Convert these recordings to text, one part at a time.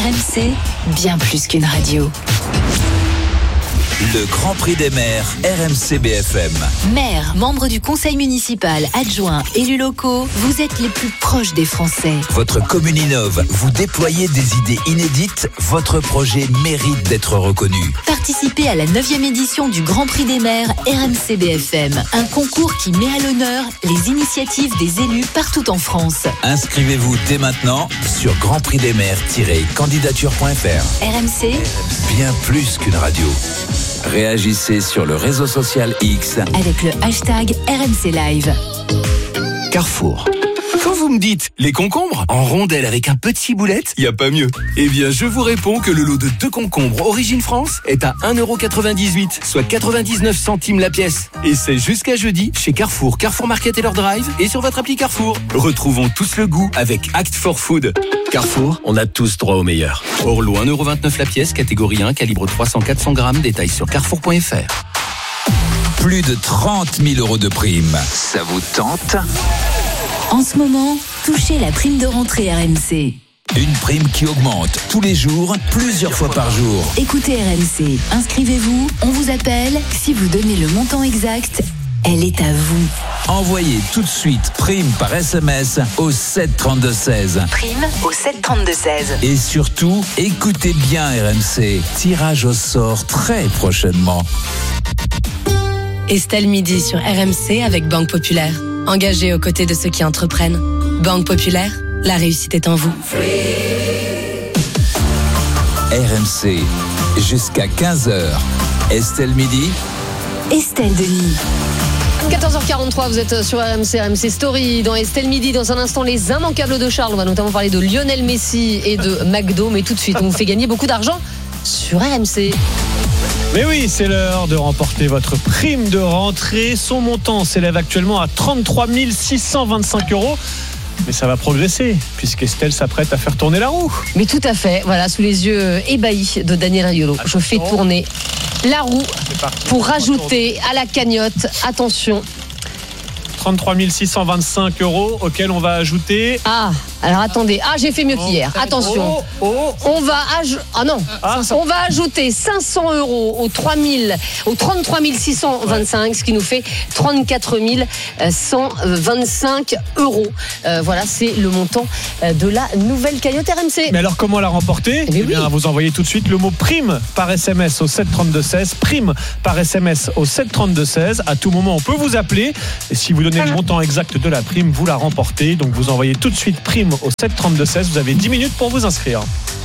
RMC, bien plus qu'une radio. Le Grand Prix des maires RMC BFM. Maires, membres du conseil municipal, adjoints, élus locaux, vous êtes les plus proches des Français. Votre commune innove, vous déployez des idées inédites, votre projet mérite d'être reconnu. Participez à la 9e édition du Grand Prix des maires RMC BFM, un concours qui met à l'honneur les initiatives des élus partout en France. Inscrivez-vous dès maintenant sur grandprixdesmaires-candidature.fr. RMC, Bien plus qu'une radio. Réagissez sur le réseau social X avec le hashtag RMC Live. Carrefour. Quand vous me dites les concombres en rondelles avec un petit boulette, y a pas mieux. Eh bien, je vous réponds que le lot de 2 concombres Origine France est à 1,98€, soit 99 centimes la pièce. Et c'est jusqu'à jeudi chez Carrefour, Carrefour Market et leur drive et sur votre appli Carrefour. Retrouvons tous le goût avec Act for Food. Carrefour, on a tous droit au meilleur. Orlo 1,29€ la pièce, catégorie 1, calibre 300-400 grammes, détails sur carrefour.fr. Plus de 30 000 euros de primes. Ça vous tente ? En ce moment, touchez la prime de rentrée RMC. Une prime qui augmente tous les jours, plusieurs fois par jour. Écoutez RMC, inscrivez-vous, on vous appelle. Si vous donnez le montant exact, elle est à vous. Envoyez tout de suite prime par SMS au 7 32 16. Prime au 7 32 16. Et surtout, écoutez bien RMC. Tirage au sort très prochainement. Estelle Midi sur RMC avec Banque Populaire. Engagée aux côtés de ceux qui entreprennent. Banque Populaire, la réussite est en vous. RMC, jusqu'à 15h. Estelle Midi. Estelle Denis. 14h43, vous êtes sur RMC Story dans Estelle Midi. Dans un instant, les immanquables de Charles. On va notamment parler de Lionel Messi et de McDo. Mais tout de suite, on vous fait gagner beaucoup d'argent sur RMC. Mais oui, c'est l'heure de remporter votre prime de rentrée. Son montant s'élève actuellement à 33 625 €. Mais ça va progresser, puisqu'Estelle s'apprête à faire tourner la roue. Mais tout à fait, voilà, sous les yeux ébahis de Daniel Riolo. Je fais tourner la roue pour rajouter à la cagnotte, attention, 33 625 € auxquels on va ajouter... Alors attendez, j'ai fait mieux qu'hier. Attention, on va ajouter 500 € au 33 625, ce qui nous fait 34 125 €. Voilà, c'est le montant de la nouvelle cagnotte RMC. Mais alors comment la remporter ? Eh bien, vous envoyez tout de suite le mot prime par SMS au 7 32 16. Prime par SMS au 7 32 16. À tout moment, on peut vous appeler. Et si vous donnez le montant exact de la prime, vous la remportez. Donc vous envoyez tout de suite prime au 7 32 16. Vous avez 10 minutes pour vous inscrire.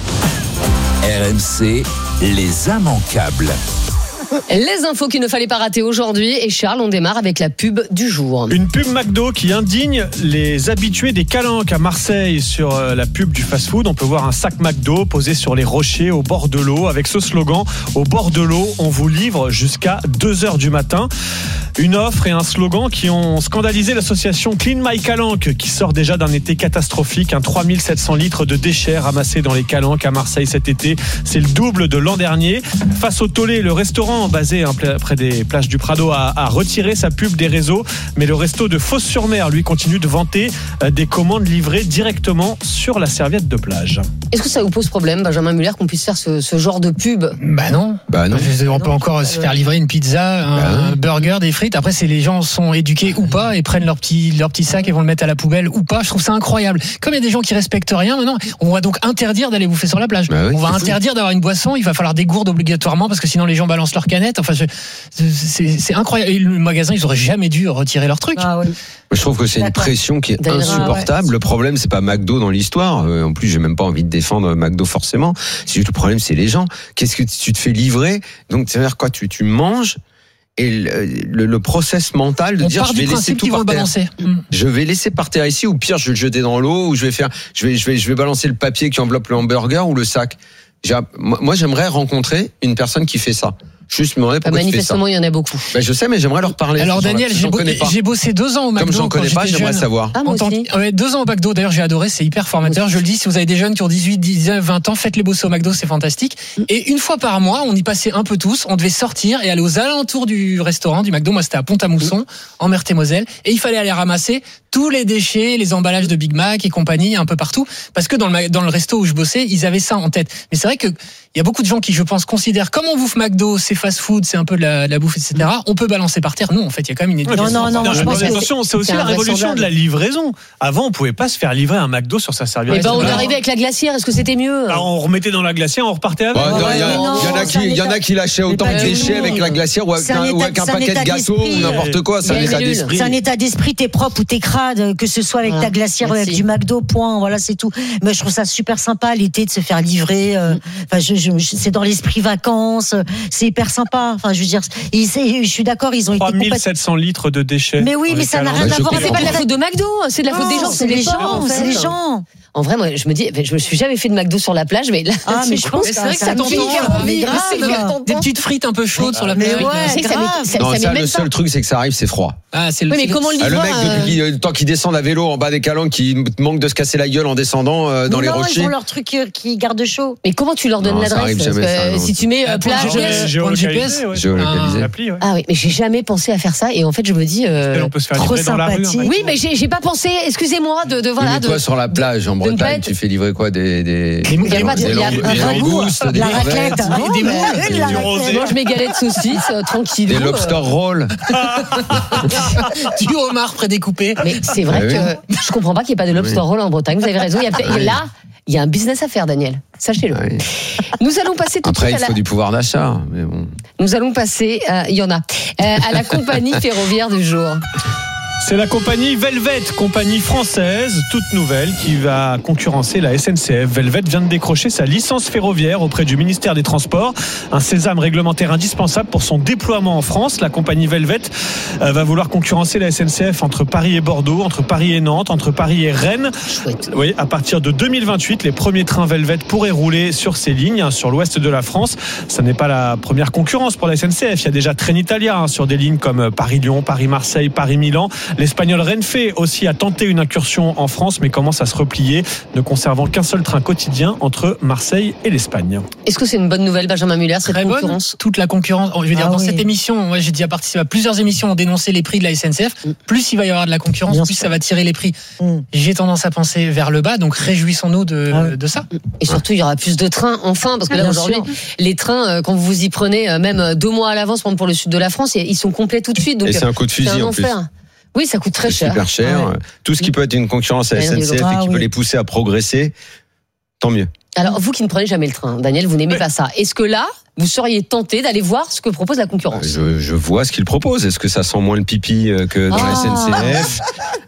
RMC, les immanquables. Les infos qu'il ne fallait pas rater aujourd'hui. Et Charles, on démarre avec la pub du jour. Une pub McDo qui indigne les habitués des calanques à Marseille. Sur la pub du fast-food, on peut voir un sac McDo posé sur les rochers au bord de l'eau avec ce slogan: au bord de l'eau, on vous livre jusqu'à 2h du matin. Une offre et un slogan qui ont scandalisé l'association Clean My Calanque, qui sort déjà d'un été catastrophique. 3700 litres de déchets ramassés dans les calanques à Marseille cet été. C'est le double de l'an dernier. Face au tollé, le restaurant basé près des plages du Prado a retiré sa pub des réseaux. Mais le resto de Fos-sur-Mer, lui, continue de vanter des commandes livrées directement sur la serviette de plage. Est-ce que ça vous pose problème, Benjamin Muller, qu'on puisse faire ce genre de pub ? Bah non. On peut encore se faire livrer une pizza, un burger, des frites. Après, c'est les gens sont éduqués ou pas et prennent leur petit sac et vont le mettre à la poubelle ou pas. Je trouve ça incroyable. Comme il y a des gens qui respectent rien, maintenant, on va donc interdire d'aller bouffer sur la plage. On va interdire d'avoir une boisson. Il va falloir des gourdes obligatoirement parce que sinon les gens balancent leurs canettes. Enfin, c'est incroyable. Et le magasin, ils auraient jamais dû retirer leur truc. Je trouve que c'est une pression qui est insupportable. Le problème, c'est pas McDo dans l'histoire. En plus, j'ai même pas envie de défendre McDo forcément. C'est juste le problème, c'est les gens. Qu'est-ce que tu te fais livrer ? Donc, c'est-à-dire quoi ? Tu manges et le process mental de dire je vais laisser tout par terre. Je vais laisser par terre ici, ou pire, je vais le jeter dans l'eau, ou je vais balancer le papier qui enveloppe le hamburger ou le sac. Moi, j'aimerais rencontrer une personne qui fait ça. Juste me demander pourquoi tu fais ça. Manifestement, il y en a beaucoup. Je sais, mais j'aimerais leur parler. Alors Daniel, j'ai bossé 2 ans au McDo. Comme j'en connais pas, j'aimerais savoir. Ah, moi aussi. 2 ans au McDo, d'ailleurs j'ai adoré, c'est hyper formateur. Je le dis, si vous avez des jeunes qui ont 18, 19, 20 ans, faites-les bosser au McDo, c'est fantastique. Et une fois par mois, on y passait un peu tous, on devait sortir et aller aux alentours du restaurant, du McDo. Moi c'était à Pont-à-Mousson, en Meurthe-et-Moselle, et il fallait aller ramasser tous les déchets, les emballages de Big Mac et compagnie, un peu partout, parce que dans le resto où je bossais, ils avaient ça en tête. Mais c'est vrai que il y a beaucoup de gens qui, je pense, considèrent comme on bouffe McDo, c'est fast-food, c'est un peu de la bouffe, etc. On peut balancer par terre. Non, en fait, il y a quand même une éducation. Non, je pense attention, c'est aussi la révolution de la livraison. Avant, on pouvait pas se faire livrer un McDo sur sa serviette. Mais on arrivait avec la glacière. Est-ce que c'était mieux? On remettait dans la glacière, on repartait avec. Il y en a qui lâchaient autant de déchets avec la glacière ou avec un paquet de gâteaux ou n'importe quoi. C'est un état d'esprit. C'est un état d'esprit. T'es propre ou t'es crade, que ce soit avec ta glacière ou avec du McDo. Point. Voilà, c'est tout. Mais je trouve ça super sympa l'été de se faire livrer. C'est dans l'esprit vacances. C'est hyper sympa. Enfin, je veux dire, je suis d'accord. Ils ont été 3700 litres de déchets. Mais oui, mais ça n'a rien à voir. C'est pas de la faute de McDo, c'est de la faute des gens. C'est les gens. C'est les gens. En vrai, moi, je me dis, je me suis jamais fait de McDo sur la plage, mais là, mais je pense que c'est vrai que ça t'entend. Des petites frites un peu chaudes sur la plage. Le seul truc, c'est que ça arrive, c'est froid. Oui, mais comment le livreur? Le mec, depuis le temps qu'il descend à vélo en bas des calanques, qui manque de se casser la gueule en descendant dans les rochers. Ils ont leur truc qui garde chaud. Mais comment tu leur donnes l'adresse? Si tu mets plage, géolocalisé. Ah oui, mais j'ai jamais pensé à faire ça, et en fait, je me dis, on peut se faire livrer dans la rue. Oui, mais j'ai pas pensé, excusez-moi, voilà. Toi, sur la plage, en Bretagne, tu fais livrer quoi? Des langoustes, la raclette, des moules. Je mange mes galettes saucisses, tranquille. Des lobster rolls. Du homard prédécoupé. Mais c'est vrai que je comprends pas qu'il n'y ait pas de lobster roll en Bretagne. Vous avez raison. Là, il y a un business à faire, Daniel. Sachez-le. Oui. Nous allons passer tout de suite. Après, il faut du pouvoir d'achat. Mais bon. Nous allons passer, il y en a, à la compagnie ferroviaire du jour. C'est la compagnie Velvet, compagnie française, toute nouvelle, qui va concurrencer la SNCF. Velvet vient de décrocher sa licence ferroviaire auprès du ministère des Transports. Un sésame réglementaire indispensable pour son déploiement en France. La compagnie Velvet va vouloir concurrencer la SNCF entre Paris et Bordeaux, entre Paris et Nantes, entre Paris et Rennes. Oui, à partir de 2028, les premiers trains Velvet pourraient rouler sur ces lignes, sur l'ouest de la France. Ça n'est pas la première concurrence pour la SNCF. Il y a déjà Trenitalia sur des lignes comme Paris-Lyon, Paris-Marseille, Paris-Milan. L'Espagnol Renfe aussi a tenté une incursion en France, mais commence à se replier, ne conservant qu'un seul train quotidien entre Marseille et l'Espagne. Est-ce que c'est une bonne nouvelle, Benjamin Muller, cette concurrence? Toute la concurrence. Je veux dire, dans cette émission, moi j'ai déjà participé à plusieurs émissions, on dénonçait les prix de la SNCF. Plus il va y avoir de la concurrence, plus ça va tirer les prix. J'ai tendance à penser vers le bas, donc réjouissons-nous de ça. Et surtout, il y aura plus de trains, enfin, parce que là aujourd'hui, les trains, quand vous y prenez même 2 mois à l'avance, pour le sud de la France, ils sont complets tout de suite. Donc et c'est un coup de fusil en plus. Oui, ça coûte très cher. Super cher. Tout ce qui peut être une concurrence à la SNCF et qui peut les pousser à progresser, tant mieux. Alors, vous qui ne prenez jamais le train, Daniel, vous n'aimez pas ça. Est-ce que là, vous seriez tenté d'aller voir ce que propose la concurrence? Je vois ce qu'ils proposent. Est-ce que ça sent moins le pipi que dans la SNCF?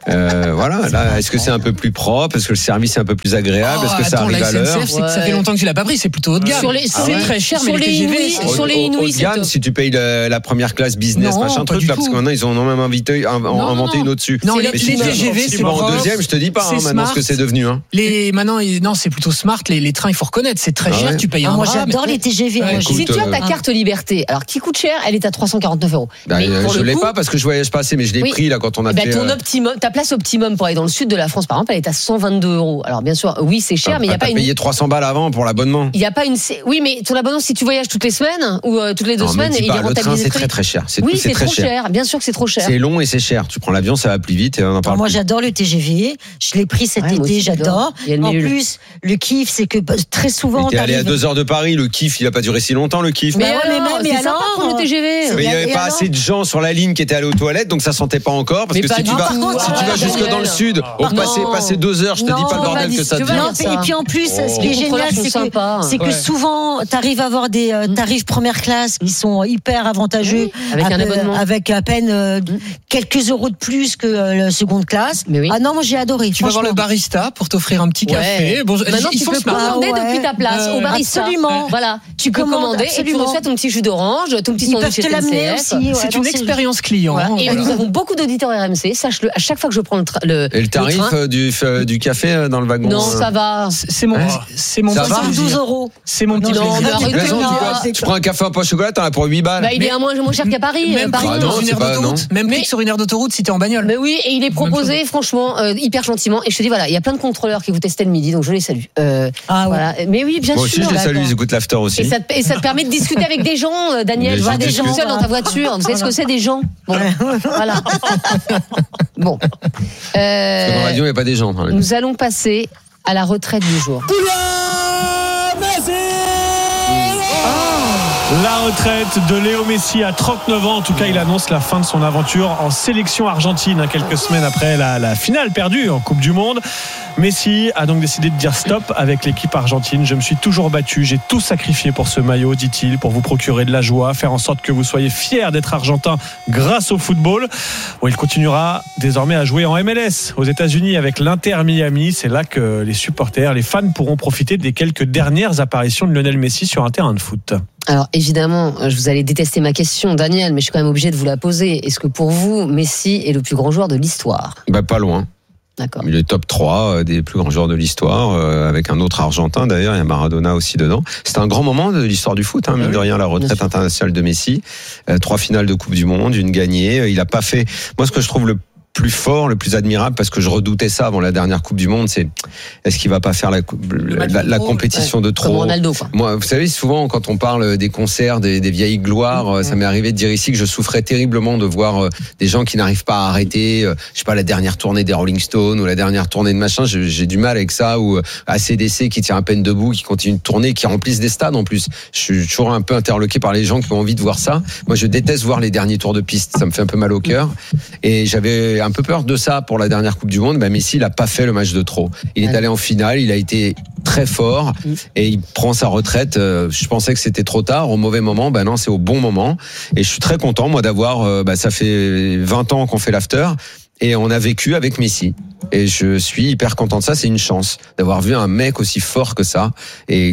Voilà. Là, est-ce que c'est un peu plus propre? Est-ce que le service est un peu plus agréable? Est-ce que ça arrive à l'heure? La SNCF, c'est que ça fait longtemps que tu l'as pas pris. C'est plutôt haut de gamme. C'est très cher, mais sur les Inouïs, haut de gamme, si tu payes la première classe business, machin truc, là, parce que maintenant ils ont même inventé une au-dessus. Non, les TGV, c'est en deuxième, je te dis pas maintenant ce que c'est devenu. Maintenant, non, c'est plutôt smart. Les trains, il faut reconnaître, c'est très cher. Tu payes un bras. Moi, j'adore les TGV. Si tu as ta carte Liberté, alors qui coûte cher, elle est à 349 €. Je l'ai pas parce que je voyage pas assez, mais je l'ai pris là quand on a fait. Ton optimum, ta place optimum pour aller dans le sud de la France, par exemple, elle est à 122 €. Alors bien sûr, oui, c'est cher, mais il y a pas une. Payé 300 balles avant pour l'abonnement. Il y a pas une. Oui, mais ton abonnement, si tu voyages toutes les semaines ou toutes les 2 semaines, il est rentabilisé. Le train, c'est très très cher. Oui, c'est trop cher. Bien sûr que c'est trop cher. C'est long et c'est cher. Tu prends l'avion, ça va plus vite et on en parle. Moi, j'adore le TGV. Je l'ai pris cet été, j'adore. En plus, le kiff, c'est que très souvent. T'es allé à 2 heures de Paris. Le kiff, il a pas duré si longtemps. Le kiff. Mais alors, pour le TGV. Mais il y avait pas assez de gens sur la ligne qui étaient allés aux toilettes, donc ça sentait pas encore. Parce que si tu vas jusque dans le sud, passer 2 heures, je te dis pas le bordel que ça devient. Et puis en plus, ce qui est génial, c'est que souvent, t'arrives à avoir des tarifs première classe qui sont hyper avantageux, avec un abonnement, avec à peine quelques euros de plus que la seconde classe. Ah non, moi j'ai adoré. Tu vas voir le barista pour t'offrir un petit café. Bon, maintenant tu peux pas. commander depuis ta place au barista. Absolument. Voilà, tu peux commander et tu reçois ton petit jus d'orange, ton petit sandwich Ils peuvent te l'amener SNCF. aussi. C'est une expérience client. Voilà. Et nous avons beaucoup d'auditeurs RMC, sache-le, à chaque fois que je prends Et le tarif du café dans le wagon? Non, ça va. C'est mon Ça va 12 €. C'est mon petit Non, mais plaisir. arrêtez. Tu prends un café en poche chocolat, t'en as pour 8 balles. Bah, il est moins cher qu'à Paris. Même prix Ah dans non, une c'est aire pas- d'autoroute. Même prix que sur une aire d'autoroute si t'es en bagnole. Mais oui, et il est proposé, franchement, hyper gentiment. Et je te dis, voilà, il y a plein de contrôleurs qui vous testaient le midi, donc je les salue. Voilà. Mais oui, bien Moi sûr. aussi, je les salue, ils écoutent l'after aussi. Et ça te permet de discuter avec des gens, Daniel. Mais Voilà, je des gens discute. seuls dans ta voiture. Vous savez ce que c'est des gens? Bon, voilà. Bon. Parce que dans l'avion, il n'y a pas des gens. Nous allons passer à la retraite du jour. La retraite de Léo Messi à 39 ans. En tout cas, il annonce la fin de son aventure en sélection argentine, quelques semaines après la finale perdue en Coupe du Monde. Messi a donc décidé de dire stop avec l'équipe argentine. Je me suis toujours battu, j'ai tout sacrifié pour ce maillot, dit-il, pour vous procurer de la joie, faire en sorte que vous soyez fiers d'être argentin grâce au football. Bon, il continuera désormais à jouer en MLS aux États-Unis avec l'Inter Miami. C'est là que les supporters, les fans pourront profiter des quelques dernières apparitions de Lionel Messi sur un terrain de foot. Alors évidemment, vous allez détester ma question, Daniel, mais je suis quand même obligé de vous la poser. Est-ce que pour vous, Messi est le plus grand joueur de l'histoire? Bah, pas loin. D'accord. Il est top 3 des plus grands joueurs de l'histoire, avec un autre Argentin d'ailleurs, il y a Maradona aussi dedans. C'était un grand moment de l'histoire du foot, mine de rien, la retraite internationale de Messi. 3 finales de Coupe du Monde, une gagnée. Il a pas fait... Moi, ce que je trouve le plus fort, le plus admirable, parce que je redoutais ça avant la dernière Coupe du Monde, c'est est-ce qu'il va pas faire la compétition de trop? Comme Ronaldo, quoi. Moi, vous savez, souvent quand on parle des concerts, des vieilles gloires, ça m'est arrivé de dire ici que je souffrais terriblement de voir des gens qui n'arrivent pas à arrêter, je sais pas, la dernière tournée des Rolling Stones ou la dernière tournée de machin, j'ai du mal avec ça, ou AC/DC qui tient à peine debout, qui continue de tourner, qui remplissent des stades en plus. Je suis toujours un peu interloqué par les gens qui ont envie de voir ça. Moi, je déteste voir les derniers tours de piste, ça me fait un peu mal au cœur. Et j'avais un peu peur de ça pour la dernière Coupe du Monde. Messi, il a pas fait le match de trop. Il est allé en finale, il a été très fort et il prend sa retraite. Je pensais que c'était trop tard, au mauvais moment. Non, c'est au bon moment. Et je suis très content, moi, d'avoir. Ça fait 20 ans qu'on fait l'after. Et on a vécu avec Messi. Et je suis hyper content de ça. C'est une chance d'avoir vu un mec aussi fort que ça. Et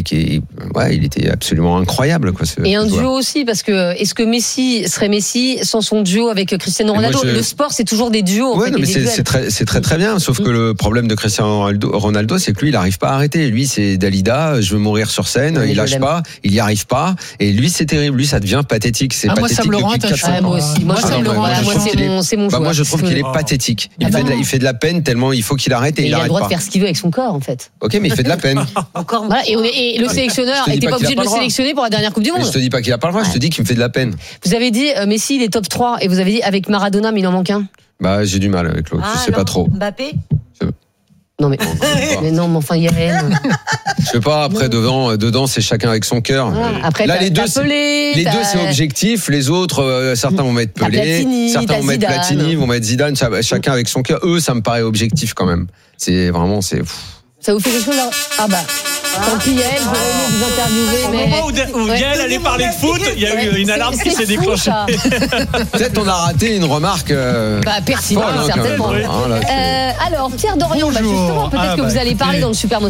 il était absolument incroyable, quoi. Et un duo aussi, parce que est-ce que Messi serait Messi sans son duo avec Cristiano Ronaldo? Le sport, c'est toujours des duos. Ouais, non, mais c'est très très bien. Sauf que le problème de Cristiano Ronaldo, c'est que lui, il n'arrive pas à arrêter. Lui, c'est Dalida. Je veux mourir sur scène. Il lâche pas. Il y arrive pas. Et lui, c'est terrible. Lui, ça devient pathétique. C'est pathétique. Moi, ça me le rend attachant. Moi aussi. Moi, c'est mon choix. Moi, je trouve qu'il est pathétique. Il fait de la peine tellement il faut qu'il arrête et il a le arrête droit pas. de faire ce qu'il veut avec son corps, en fait. Ok, mais il fait de la peine. Voilà, et le sélectionneur n'était pas obligé de le sélectionner pour la dernière Coupe du Monde. Je te dis pas qu'il a pas le droit, je te dis qu'il me fait de la peine. Vous avez dit Messi, il est top 3, et vous avez dit avec Maradona, mais il en manque un. J'ai du mal avec l'autre, je sais pas trop. Mbappé? Non mais enfin Yann. Je sais pas, après dedans c'est chacun avec son cœur. Après là les deux c'est objectif, les autres certains vont mettre Pelé, certains vont mettre Platini, vont mettre Zidane, chacun avec son cœur. Eux ça me paraît objectif quand même. C'est vraiment Ça vous fait quelque chose là? Tant pis Yael, j'aurais aimé vous interviewer. Mais au moment où Yael allait parler de foot, il y a eu une alarme qui s'est déclenchée. Peut-être on a raté une remarque pertinente, certainement. Alors Pierre Dorion, justement, peut-être que vous allez parler dans le Super